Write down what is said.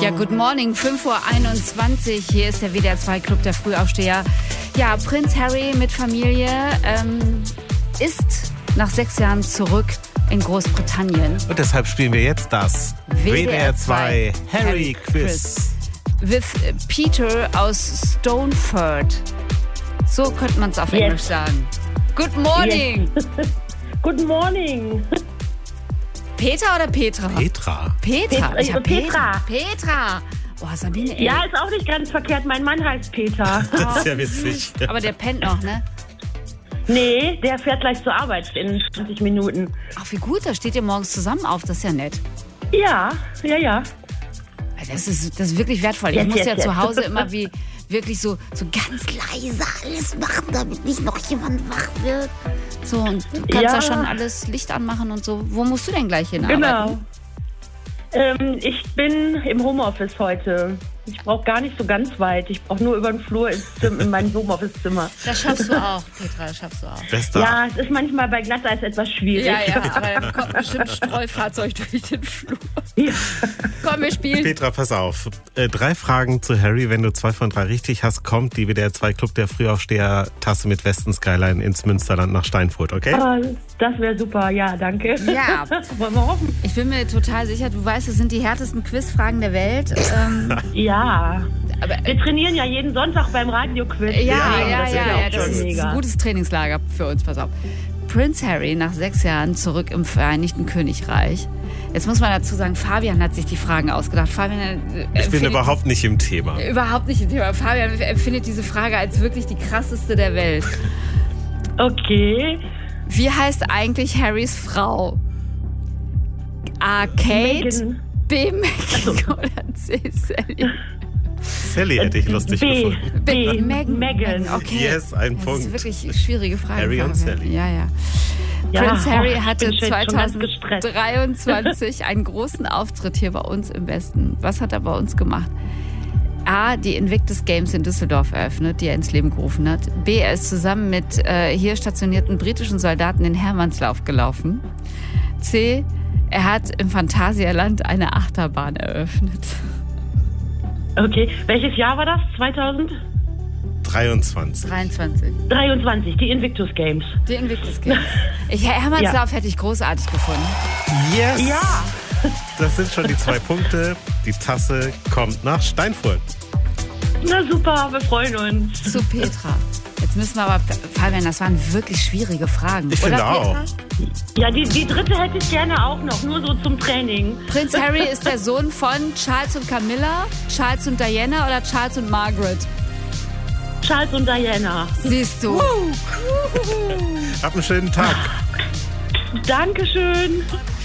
Ja, good morning, 5:21 Uhr. Hier ist der WDR 2 Club der Frühaufsteher. Ja, Prinz Harry mit Familie ist nach 6 Jahren zurück in Großbritannien. Und deshalb spielen wir jetzt das WDR 2 Harry Quiz. With Peter aus Stoneford. So könnte man es auf Englisch sagen. Good morning. Yes. Good morning. Peter oder Petra? Petra. Petra. Ich hab Petra. Petra. Oh, Sabine, ey. Ja, ist auch nicht ganz verkehrt. Mein Mann heißt Peter. Das ist ja witzig. Aber der pennt noch, ne? Nee, der fährt gleich zur Arbeit in 20 Minuten. Ach, wie gut, da steht ihr morgens zusammen auf. Das ist ja nett. Ja. Das ist wirklich wertvoll. Ich Jetzt, muss jetzt, ja zu jetzt. Hause immer wirklich so ganz leise alles machen, damit nicht noch jemand wach wird. So, und du kannst ja schon alles Licht anmachen und so. Wo musst du denn gleich hin arbeiten? Genau. Ich bin im Homeoffice heute. Ich brauche gar nicht so ganz weit. Ich brauche nur über den Flur in mein Homeoffice-Zimmer. Das schaffst du auch, Petra, das schaffst du auch. Bester. Ja, es ist manchmal bei Glatteis etwas schwierig. Ja, aber da kommt bestimmt ein Streufahrzeug durch den Flur. Ja. Komm, wir spielen. Petra, pass auf. 3 Fragen zu Harry. Wenn du 2 von 3 richtig hast, kommt die WDR 2 Club der Frühaufsteher-Tasse mit Westin Skyline ins Münsterland nach Steinfurt, okay? Das wäre super. Ja, danke. Ja. Wollen wir hoffen? Ich bin mir total sicher, du weißt, es sind die härtesten Quizfragen der Welt. Ja. Aber Wir trainieren ja jeden Sonntag beim Radio-Quiz. Ja, Das das ist ein gutes Trainingslager für uns, pass auf. Prinz Harry nach 6 Jahren zurück im Vereinigten Königreich. Jetzt muss man dazu sagen, Fabian hat sich die Fragen ausgedacht. Fabian Ich bin überhaupt nicht im Thema. Überhaupt nicht im Thema. Fabian empfindet diese Frage als wirklich die krasseste der Welt. Okay. Wie heißt eigentlich Harrys Frau? A. Kate, Meghan. B. Meghan oder C. Sally? Sally hätte ich lustig gefunden. Megan. Okay. Yes, ein Das Punkt. ist wirklich eine schwierige Frage. Harry und Fabian. Sally. Ja. Ja, Prinz Harry ich hatte bin schon ganz gestresst. 2023 einen großen Auftritt hier bei uns im Westen. Was hat er bei uns gemacht? A, die Invictus Games in Düsseldorf eröffnet, die er ins Leben gerufen hat. B, er ist zusammen mit hier stationierten britischen Soldaten den Hermannslauf gelaufen. C, er hat im Phantasialand eine Achterbahn eröffnet. Okay. Welches Jahr war das? 2023. 23. Die Invictus Games. Die Invictus Games. Hermannslauf hätte ich großartig gefunden. Yes! Ja. Das sind schon die 2 Punkte. Die Tasse kommt nach Steinfurt. Na super, wir freuen uns. Zu Petra. Jetzt müssen wir aber, Fabian, das waren wirklich schwierige Fragen. Ich finde oder, auch. Petra? Ja, die dritte hätte ich gerne auch noch, nur so zum Training. Prinz Harry ist der Sohn von Charles und Camilla, Charles und Diana oder Charles und Margaret? Charles und Diana. Siehst du. Hab einen schönen Tag. Dankeschön.